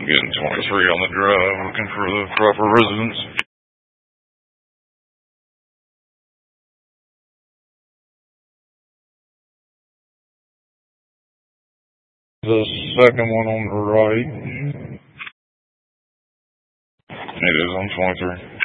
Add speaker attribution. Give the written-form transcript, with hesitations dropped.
Speaker 1: getting 23 on the drive, looking for the proper residence. The second one on the right. It is on 23.